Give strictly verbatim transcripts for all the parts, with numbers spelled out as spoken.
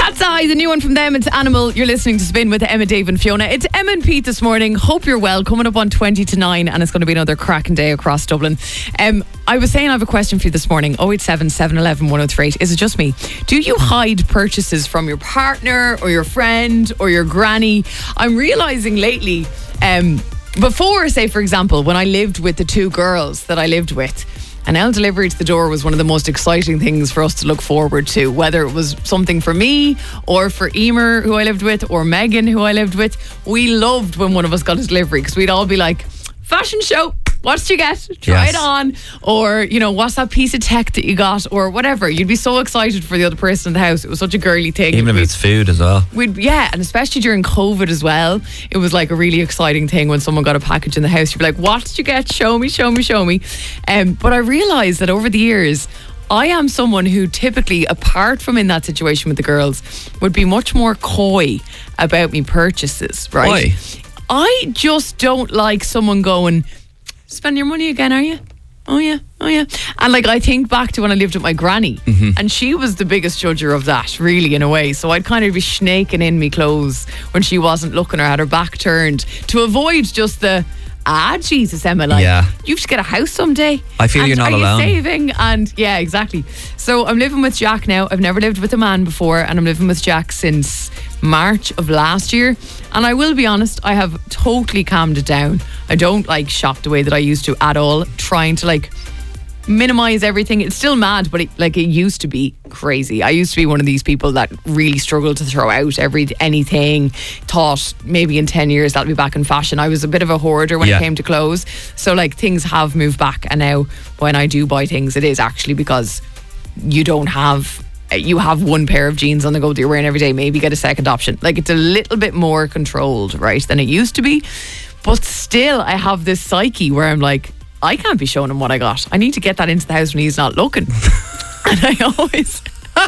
Cat's Eye, the new one from them. It's Animal. You're listening to Spin with Emma, Dave and Fiona. It's Emma and Pete this morning. Hope you're well. Coming up on twenty to nine, and it's going to be another cracking day across Dublin. Um, I was saying I have a question for you this morning. oh eight seven, seven one one, one oh three eight. Is it just me? Do you hide purchases from your partner or your friend or your granny? I'm realising lately, um, before, say for example, when I lived with the two girls that I lived with, an L delivery to the door was one of the most exciting things for us to look forward to, whether it was something for me or for Emer, who I lived with, or Megan, who I lived with. We loved when one of us got a delivery because we'd all be like, fashion show, what did you get? Try yes. it on. Or, you know, what's that piece of tech that you got? Or whatever. You'd be so excited for the other person in the house. It was such a girly thing. Even if it's food as well. We'd Yeah, and especially during COVID as well. It was like a really exciting thing when someone got a package in the house. You'd be like, what did you get? Show me, show me, show me. Um, but I realised that over the years, I am someone who typically, apart from in that situation with the girls, would be much more coy about me purchases, right? Why? I just don't like someone going, spend your money again, are you? Oh yeah, oh yeah. And like, I think back to when I lived with my granny, mm-hmm. and she was the biggest judger of that, really, in a way. So I'd kind of be snaking in me clothes when she wasn't looking or had her back turned, to avoid just the, ah, Jesus, Emma, like, yeah. you should get a house someday. I feel and you're not are alone. Are you saving? And yeah, exactly. So I'm living with Jack now. I've never lived with a man before, and I'm living with Jack since March of last year. And I will be honest, I have totally calmed it down. I don't like shop the way that I used to at all, trying to like minimize everything. It's still mad, but it, like it used to be crazy. I used to be one of these people that really struggled to throw out every anything, thought maybe in ten years that'll be back in fashion. I was a bit of a hoarder when yeah. it came to clothes. So like things have moved back, and now when I do buy things, it is actually because you don't have you have one pair of jeans on the go that you're wearing every day. Maybe get a second option. Like, it's a little bit more controlled, right, than it used to be. But still, I have this psyche where I'm like, I can't be showing him what I got. I need to get that into the house when he's not looking. And I always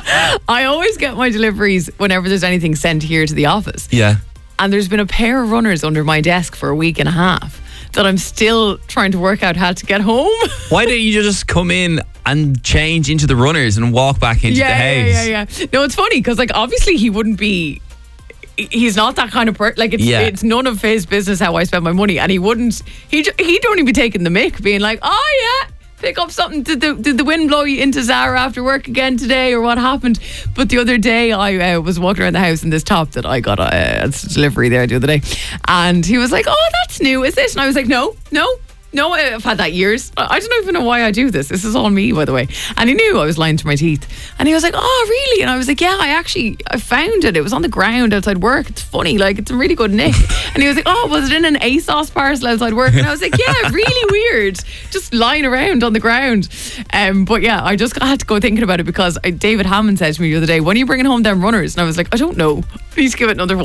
I always get my deliveries whenever there's anything sent here to the office. Yeah. And there's been a pair of runners under my desk for a week and a half that I'm still trying to work out how to get home. Why don't you just come in and change into the runners and walk back into yeah, the house? Yeah, yeah, yeah. No, it's funny because, like, obviously he wouldn't be. He's not that kind of person. Like, it's yeah. it's none of his business how I spend my money, and he wouldn't. He he'd only be taking the mick, being like, "Oh yeah, pick up something. Did the did the wind blow you into Zara after work again today, or what happened?" But the other day, I uh, was walking around the house in this top that I got a uh, delivery there the other day, and he was like, "Oh, that's new, is it?" And I was like, "No, no." No, I've had that years. I don't even know why I do this. This is all me, by the way. And he knew I was lying through my teeth. And he was like, "Oh, really?" And I was like, "Yeah, I actually, I found it. It was on the ground outside work. It's funny, like, it's a really good nick." And he was like, "Oh, was it in an ASOS parcel outside work?" And I was like, "Yeah, really weird. Just lying around on the ground." Um, but yeah, I just had to go thinking about it because I, David Hammond said to me the other day, "When are you bringing home them runners?" And I was like, "I don't know. Please give it another